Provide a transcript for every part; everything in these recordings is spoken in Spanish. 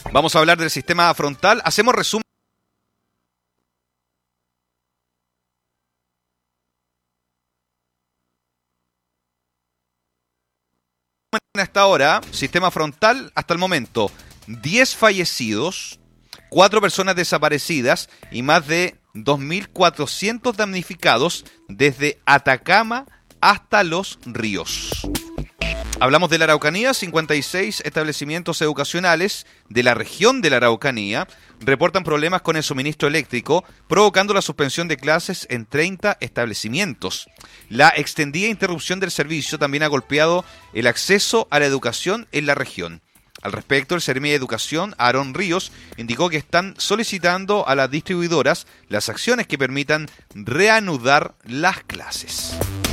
Vamos a hablar del sistema frontal. Hacemos resumen hasta ahora. Sistema frontal, hasta el momento, 10 fallecidos, 4 personas desaparecidas y más de 2.400 damnificados desde Atacama hasta Los Ríos. Hablamos de la Araucanía. 56 establecimientos educacionales de la región de la Araucanía reportan problemas con el suministro eléctrico, provocando la suspensión de clases en 30 establecimientos. La extendida interrupción del servicio también ha golpeado el acceso a la educación en la región. Al respecto, el Seremi de Educación, Aarón Ríos, indicó que están solicitando a las distribuidoras las acciones que permitan reanudar las clases.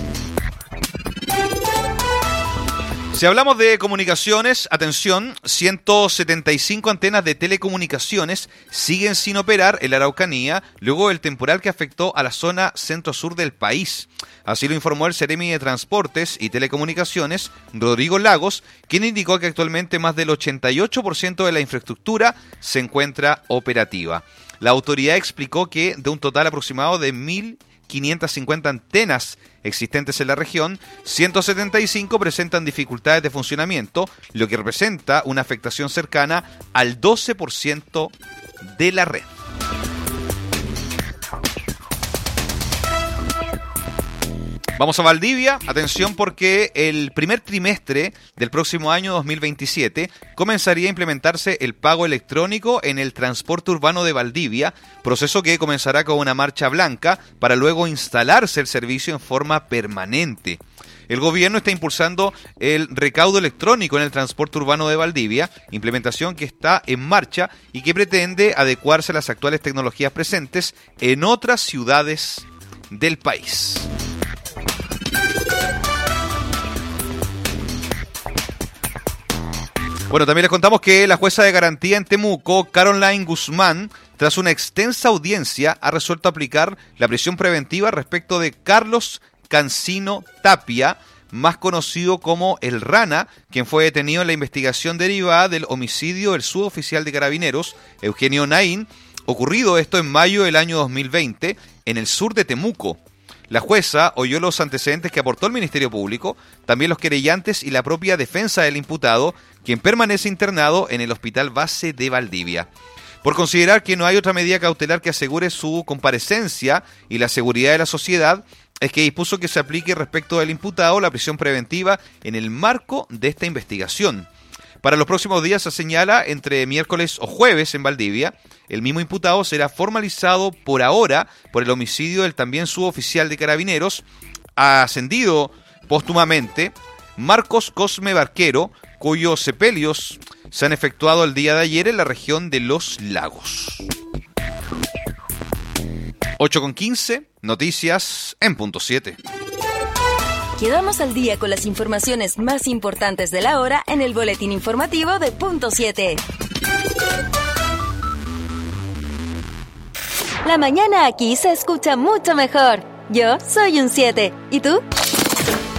Si hablamos de comunicaciones, atención, 175 antenas de telecomunicaciones siguen sin operar en la Araucanía luego del temporal que afectó a la zona centro-sur del país. Así lo informó el Seremi de Transportes y Telecomunicaciones, Rodrigo Lagos, quien indicó que actualmente más del 88% de la infraestructura se encuentra operativa. La autoridad explicó que de un total aproximado de 1.550 antenas existentes en la región, 175 presentan dificultades de funcionamiento, lo que representa una afectación cercana al 12% de la red. Vamos a Valdivia, atención porque el primer trimestre del próximo año 2027 comenzaría a implementarse el pago electrónico en el transporte urbano de Valdivia, proceso que comenzará con una marcha blanca para luego instalarse el servicio en forma permanente. El gobierno está impulsando el recaudo electrónico en el transporte urbano de Valdivia, implementación que está en marcha y que pretende adecuarse a las actuales tecnologías presentes en otras ciudades del país. Bueno, también les contamos que la jueza de garantía en Temuco, Caroline Guzmán, tras una extensa audiencia, ha resuelto aplicar la prisión preventiva respecto de Carlos Cancino Tapia, más conocido como El Rana, quien fue detenido en la investigación derivada del homicidio del suboficial de Carabineros, Eugenio Naín, ocurrido esto en mayo del año 2020, en el sur de Temuco. La jueza oyó los antecedentes que aportó el Ministerio Público, también los querellantes y la propia defensa del imputado, quien permanece internado en el Hospital Base de Valdivia. Por considerar que no hay otra medida cautelar que asegure su comparecencia y la seguridad de la sociedad, es que dispuso que se aplique respecto del imputado la prisión preventiva en el marco de esta investigación. Para los próximos días se señala entre miércoles o jueves en Valdivia. El mismo imputado será formalizado por ahora por el homicidio del también suboficial de Carabineros, ascendido póstumamente, Marcos Cosme Barquero, cuyos sepelios se han efectuado el día de ayer en la región de Los Lagos. 8:15, noticias en punto 7. Quedamos al día con las informaciones más importantes de la hora en el boletín informativo de punto 7. La mañana aquí se escucha mucho mejor. Yo soy un 7. ¿Y tú?